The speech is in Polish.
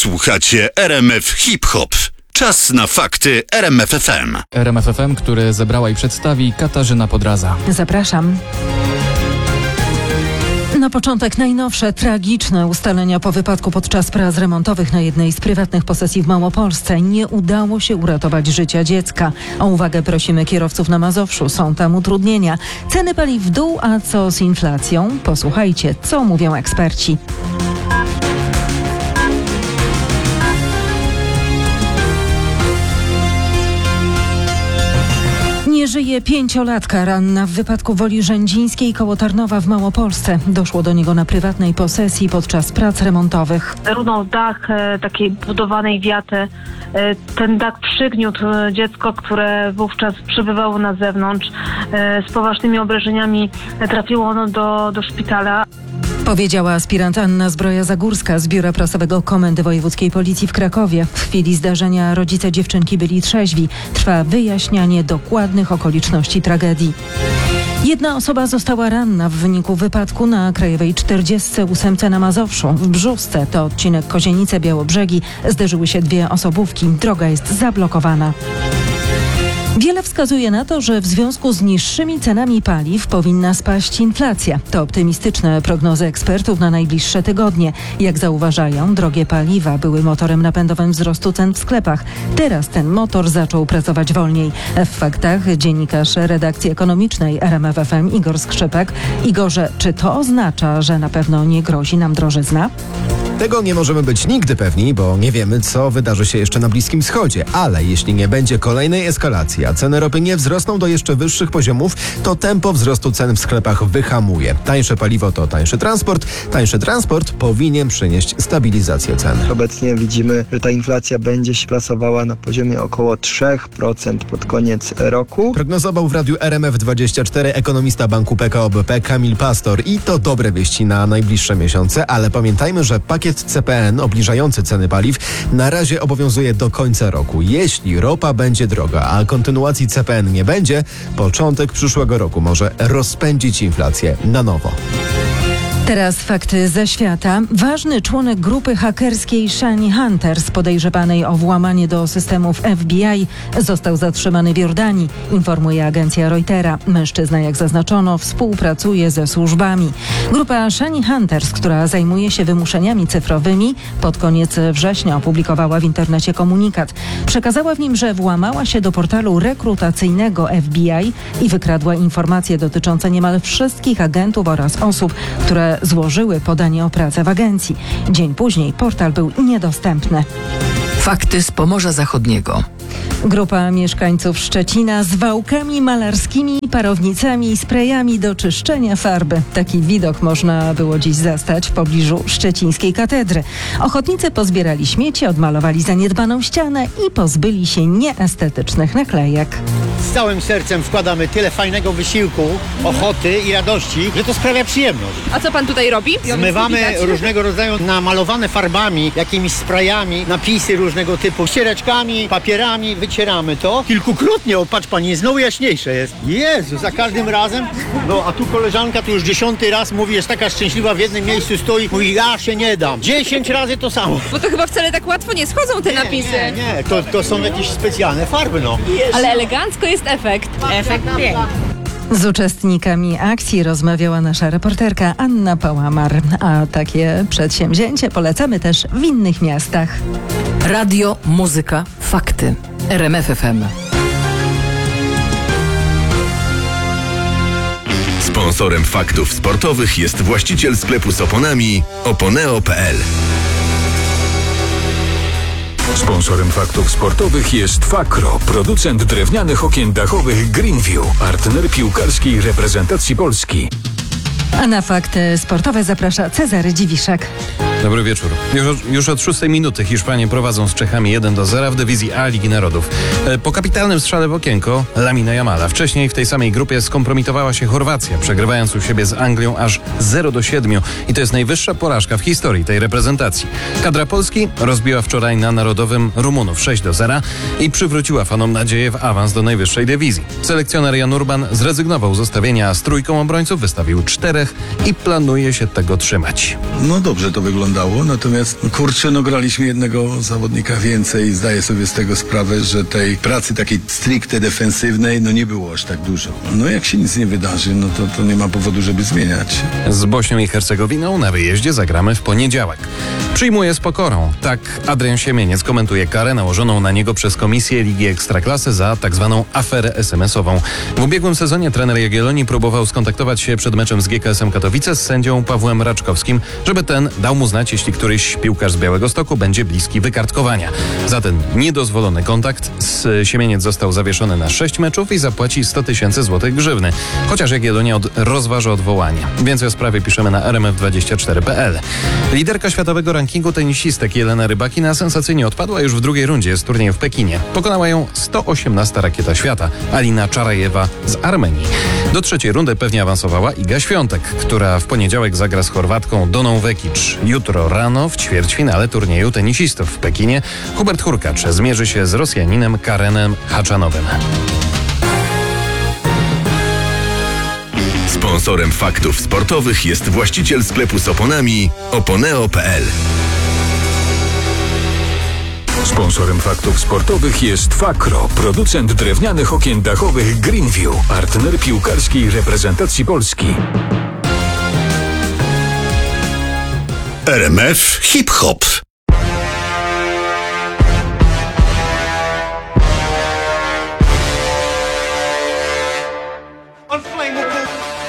Słuchacie RMF Hip Hop. Czas na fakty RMF FM. RMF FM, który zebrała i przedstawi Katarzyna Podraza. Zapraszam. Na początek najnowsze, tragiczne ustalenia po wypadku podczas prac remontowych na jednej z prywatnych posesji w Małopolsce. Nie udało się uratować życia dziecka. O uwagę prosimy kierowców na Mazowszu. Są tam utrudnienia. Ceny paliw w dół, a co z inflacją? Posłuchajcie, co mówią eksperci. Nie żyje 5-latka ranna w wypadku Woli Rzędzińskiej koło Tarnowa w Małopolsce. Doszło do niego na prywatnej posesji podczas prac remontowych. Runął dach takiej budowanej wiaty. Ten dach przygniótł dziecko, które wówczas przebywało na zewnątrz. Z poważnymi obrażeniami trafiło ono do szpitala. Powiedziała aspirant Anna Zbroja-Zagórska z Biura Prasowego Komendy Wojewódzkiej Policji w Krakowie. W chwili zdarzenia rodzice dziewczynki byli trzeźwi. Trwa wyjaśnianie dokładnych okoliczności tragedii. Jedna osoba została ranna w wyniku wypadku na Krajowej 48 na Mazowszu. W Brzusce, to odcinek Kozienice-Białobrzegi, zderzyły się dwie osobówki. Droga jest zablokowana. Wiele wskazuje na to, że w związku z niższymi cenami paliw powinna spaść inflacja. To optymistyczne prognozy ekspertów na najbliższe tygodnie. Jak zauważają, drogie paliwa były motorem napędowym wzrostu cen w sklepach. Teraz ten motor zaczął pracować wolniej. W faktach dziennikarz redakcji ekonomicznej RMF FM Igor Skrzypek. Igorze, czy to oznacza, że na pewno nie grozi nam drożyzna? Tego nie możemy być nigdy pewni, bo nie wiemy, co wydarzy się jeszcze na Bliskim Wschodzie. Ale jeśli nie będzie kolejnej eskalacji, a ceny ropy nie wzrosną do jeszcze wyższych poziomów, to tempo wzrostu cen w sklepach wyhamuje. Tańsze paliwo to tańszy transport. Tańszy transport powinien przynieść stabilizację cen. Obecnie widzimy, że ta inflacja będzie się plasowała na poziomie około 3% pod koniec roku. Prognozował w radiu RMF24 ekonomista banku PKO BP Kamil Pastor. I to dobre wieści na najbliższe miesiące, ale pamiętajmy, że pakiet CPN obniżający ceny paliw na razie obowiązuje do końca roku. Jeśli ropa będzie droga, a kontynuacji CPN nie będzie, początek przyszłego roku może rozpędzić inflację na nowo. Teraz fakty ze świata. Ważny członek grupy hakerskiej Shiny Hunters, podejrzewanej o włamanie do systemów FBI, został zatrzymany w Jordanii, informuje agencja Reutera. Mężczyzna, jak zaznaczono, współpracuje ze służbami. Grupa Shiny Hunters, która zajmuje się wymuszeniami cyfrowymi, pod koniec września opublikowała w internecie komunikat. Przekazała w nim, że włamała się do portalu rekrutacyjnego FBI i wykradła informacje dotyczące niemal wszystkich agentów oraz osób, które złożyły podanie o pracę w agencji. Dzień później portal był niedostępny. Fakty z Pomorza Zachodniego. Grupa mieszkańców Szczecina z wałkami malarskimi, parownicami i sprayami do czyszczenia farby. Taki widok można było dziś zastać w pobliżu szczecińskiej katedry. Ochotnicy pozbierali śmieci, odmalowali zaniedbaną ścianę i pozbyli się nieestetycznych naklejek. Z całym sercem wkładamy tyle fajnego wysiłku, ochoty i radości, że to sprawia przyjemność. A co pan tutaj robi? Zmywamy różnego rodzaju namalowane farbami, jakimiś sprayami, napisy różnego typu, ściereczkami, papierami, wycieramy to. Kilkukrotnie, o patrz pani, znowu jaśniejsze jest. Jezu, za każdym razem. No a tu koleżanka tu już 10. raz mówi, jest taka szczęśliwa, w jednym miejscu stoi, mówi, ja się nie dam. 10 razy to samo. Bo to chyba wcale tak łatwo nie schodzą te napisy. Nie, to są jakieś specjalne farby, no. Ale elegancko jest efekt. Efekt piękny. Z uczestnikami akcji rozmawiała nasza reporterka Anna Pałamar. A takie przedsięwzięcie polecamy też w innych miastach. Radio, muzyka, fakty. RMF FM. Sponsorem faktów sportowych jest właściciel sklepu z oponami Oponeo.pl. Sponsorem faktów sportowych jest Fakro, producent drewnianych okien dachowych Greenview, partner piłkarskiej reprezentacji Polski. A na fakty sportowe zaprasza Cezary Dziwiszek. Dobry wieczór. Już od 6 minuty Hiszpanie prowadzą z Czechami 1-0 w dywizji A Ligi Narodów. Po kapitalnym strzale w okienko Lamina Jamala. Wcześniej w tej samej grupie skompromitowała się Chorwacja, przegrywając u siebie z Anglią aż 0-7. I to jest najwyższa porażka w historii tej reprezentacji. Kadra Polski rozbiła wczoraj na Narodowym Rumunów 6-0 i przywróciła fanom nadzieję w awans do najwyższej dywizji. Selekcjoner Jan Urban zrezygnował z ustawienia, a z trójką obrońców wystawił 4 i planuje się tego trzymać. No dobrze to wygląda. wyglądało, natomiast kurczę, graliśmy jednego zawodnika więcej i zdaję sobie z tego sprawę, że tej pracy takiej stricte defensywnej, nie było aż tak dużo. Jak się nic nie wydarzy, to nie ma powodu, żeby zmieniać. Z Bośnią i Hercegowiną na wyjeździe zagramy w poniedziałek. Przyjmuję z pokorą. Tak Adrian Siemieniec komentuje karę nałożoną na niego przez Komisję Ligi Ekstraklasy za tak zwaną aferę SMS-ową. W ubiegłym sezonie trener Jagiellonii próbował skontaktować się przed meczem z GKS-em Katowice z sędzią Pawłem Raczkowskim, żeby ten dał mu znać, jeśli któryś piłkarz z Białegostoku będzie bliski wykartkowania. Za ten niedozwolony kontakt Siemieniec został zawieszony na 6 meczów i zapłaci 100 000 złotych grzywny. Chociaż Jagiellonia rozważa odwołanie. Więcej o sprawie piszemy na rmf24.pl. Liderka światowego rankingu tenisistek Jelena Rybakina sensacyjnie odpadła już w drugiej rundzie z turnieju w Pekinie. Pokonała ją 118. rakieta świata, Alina Czarajewa z Armenii. Do trzeciej rundy pewnie awansowała Iga Świątek, która w poniedziałek zagra z Chorwatką Doną Vekic. Jutro rano w ćwierćfinale turnieju tenisistów w Pekinie Hubert Hurkacz zmierzy się z Rosjaninem Karenem Haczanowem. Sponsorem faktów sportowych jest właściciel sklepu z oponami Oponeo.pl. Sponsorem faktów sportowych jest Fakro, producent drewnianych okien dachowych Greenview, partner piłkarskiej reprezentacji Polski. RMF Hip Hop.